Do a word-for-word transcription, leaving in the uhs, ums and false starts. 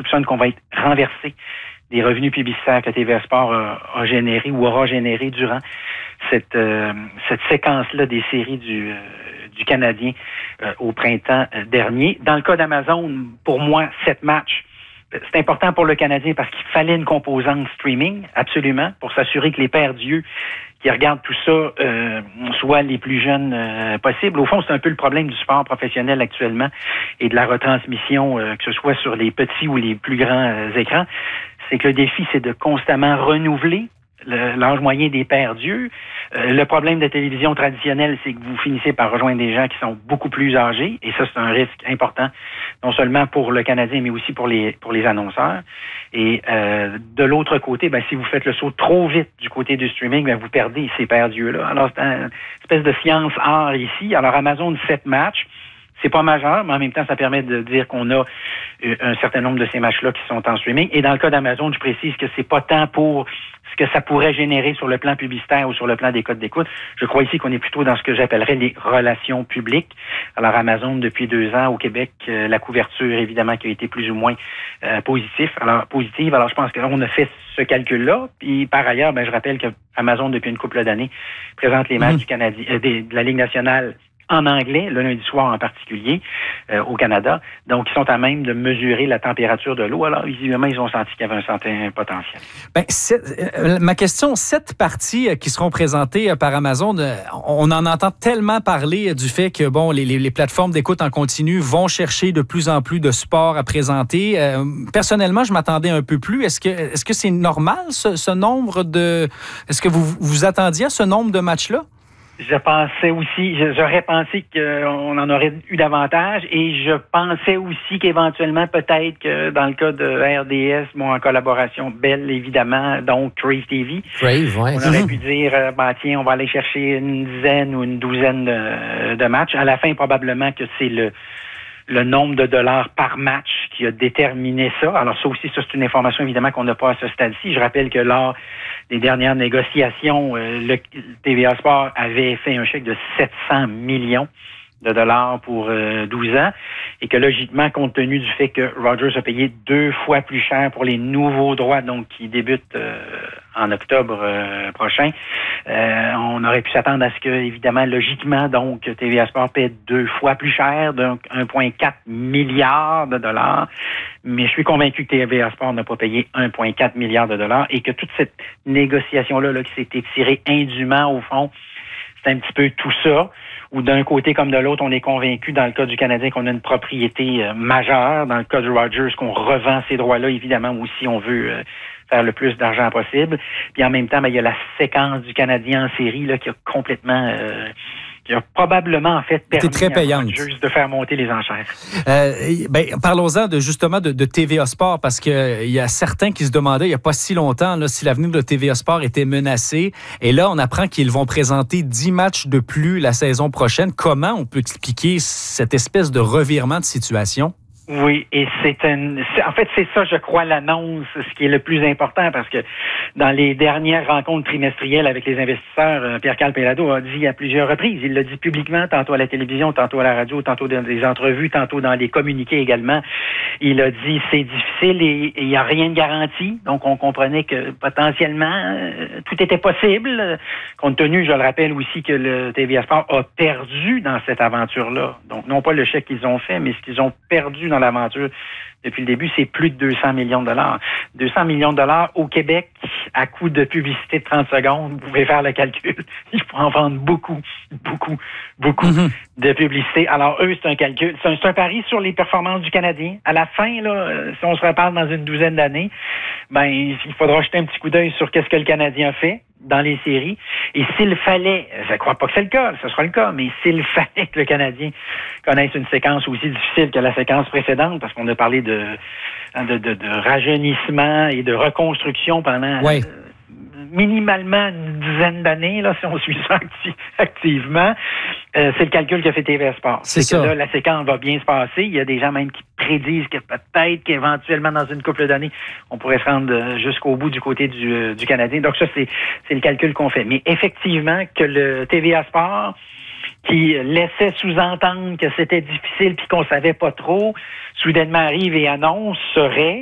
soupçonne qu'on va être renversé des revenus publicitaires que T V A Sport a, a généré ou aura généré durant cette, euh, cette séquence-là des séries du, euh, du Canadien euh, au printemps dernier. Dans le cas d'Amazon, pour moi, sept matchs, c'est important pour le Canadien parce qu'il fallait une composante streaming, absolument, pour s'assurer que les pères d'yeux qui regardent tout ça euh, soient les plus jeunes euh, possibles. Au fond, c'est un peu le problème du sport professionnel actuellement et de la retransmission, euh, que ce soit sur les petits ou les plus grands euh, écrans. C'est que le défi, c'est de constamment renouveler le, l'âge moyen des pères d'yeux. Euh, le problème de la télévision traditionnelle, c'est que vous finissez par rejoindre des gens qui sont beaucoup plus âgés, et ça, c'est un risque important, non seulement pour le Canadien, mais aussi pour les pour les annonceurs. Et euh, de l'autre côté, ben, si vous faites le saut trop vite du côté du streaming, ben, vous perdez ces pères d'yeux-là. Alors, c'est une espèce de science art ici. Alors, Amazon, sept matchs. C'est pas majeur, mais en même temps, ça permet de dire qu'on a un certain nombre de ces matchs-là qui sont en streaming. Et dans le cas d'Amazon, je précise que c'est pas tant pour ce que ça pourrait générer sur le plan publicitaire ou sur le plan des codes d'écoute. Je crois ici qu'on est plutôt dans ce que j'appellerais les relations publiques. Alors, Amazon, depuis deux ans au Québec, euh, la couverture, évidemment, qui a été plus ou moins euh, positive. Alors, positive. Alors, je pense qu'on a fait ce calcul-là. Puis, par ailleurs, ben, je rappelle que Amazon, depuis une couple d'années, présente les matchs mmh. du Canadien, euh, des, de la Ligue nationale en anglais, le lundi soir en particulier, euh, au Canada. Donc, ils sont à même de mesurer la température de l'eau. Alors, visiblement, ils ont senti qu'il y avait un certain potentiel. Bien, euh, ma question, sept parties euh, qui seront présentées euh, par Amazon, euh, on en entend tellement parler euh, du fait que, bon, les, les, les plateformes d'écoute en continu vont chercher de plus en plus de sports à présenter. Euh, personnellement, je m'attendais un peu plus. Est-ce que est-ce que c'est normal, ce, ce nombre de... Est-ce que vous vous attendiez à ce nombre de matchs-là? Je pensais aussi, j'aurais pensé qu'on en aurait eu davantage, et je pensais aussi qu'éventuellement, peut-être que dans le cas de R D S, bon, en collaboration Bell, évidemment, donc Crave T V, Crave, ouais. on aurait pu dire, bah, tiens, on va aller chercher une dizaine ou une douzaine de, de matchs. À la fin, probablement que c'est le le nombre de dollars par match qui a déterminé ça. Alors ça aussi, ça c'est une information évidemment qu'on n'a pas à ce stade-ci. Je rappelle que lors des dernières négociations, euh, le T V A Sport avait fait un chèque de sept cents millions de dollars pour euh, douze ans, et que logiquement, compte tenu du fait que Rogers a payé deux fois plus cher pour les nouveaux droits, donc qui débutent euh, en octobre euh, prochain, euh, on aurait pu s'attendre à ce que, évidemment, logiquement, donc T V A Sport paie deux fois plus cher, donc un virgule quatre milliard de dollars. Mais je suis convaincu que T V A Sport n'a pas payé un virgule quatre milliard de dollars, et que toute cette négociation-là là, qui s'est étirée indûment, au fond, c'est un petit peu tout ça, où d'un côté comme de l'autre, on est convaincu, dans le cas du Canadien, qu'on a une propriété euh, majeure. Dans le cas de Rogers, qu'on revend ces droits-là, évidemment, aussi, on veut euh, faire le plus d'argent possible. Puis en même temps, ben, il y a la séquence du Canadien en série là, qui a complètement... Euh, qui a probablement, en fait, permis très payante. juste de faire monter les enchères. Euh, ben, parlons-en de, justement de, de T V A Sport, parce qu'il euh, y a certains qui se demandaient, il n'y a pas si longtemps, là, si l'avenir de T V A Sport était menacé. Et là, on apprend qu'ils vont présenter dix matchs de plus la saison prochaine. Comment on peut expliquer cette espèce de revirement de situation? Oui, et c'est un, c'est, en fait, c'est ça, je crois, l'annonce, ce qui est le plus important, parce que dans les dernières rencontres trimestrielles avec les investisseurs, Pierre-Carl Péladeau a dit à plusieurs reprises, il l'a dit publiquement, tantôt à la télévision, tantôt à la radio, tantôt dans des entrevues, tantôt dans les communiqués également. Il a dit, c'est difficile et il n'y a rien de garanti. Donc, on comprenait que potentiellement, euh, tout était possible, compte tenu, je le rappelle aussi, que le T V A Sport a perdu dans cette aventure-là. Donc, non pas le chèque qu'ils ont fait, mais ce qu'ils ont perdu dans l'aventure depuis le début, c'est plus de deux cents millions de dollars. deux cents millions de dollars au Québec, à coût de publicité de trente secondes, vous pouvez faire le calcul. Il faut en vendre beaucoup, beaucoup, beaucoup mm-hmm. de publicité. Alors, eux, c'est un calcul. C'est un, c'est un pari sur les performances du Canadien. À la fin, là, si on se reparle dans une douzaine d'années, ben, il faudra jeter un petit coup d'œil sur qu'est-ce que le Canadien a fait dans les séries. Et s'il fallait, je ne crois pas que c'est le cas, ce sera le cas, mais s'il fallait que le Canadien connaisse une séquence aussi difficile que la séquence précédente, parce qu'on a parlé de, de, de, de rajeunissement et de reconstruction pendant ouais. euh, minimalement une dizaine d'années, là, si on suit ça acti- activement, euh, c'est le calcul qu'a fait T V A Sport. C'est, c'est ça. que là, la séquence va bien se passer. Il y a des gens même qui prédisent que peut-être qu'éventuellement, dans une couple d'années, on pourrait se rendre jusqu'au bout du côté du, euh, du Canadien. Donc ça, c'est, c'est le calcul qu'on fait. Mais effectivement, que le T V A Sport, qui laissait sous-entendre que c'était difficile puis qu'on savait pas trop, soudainement arrive et annonce, serait,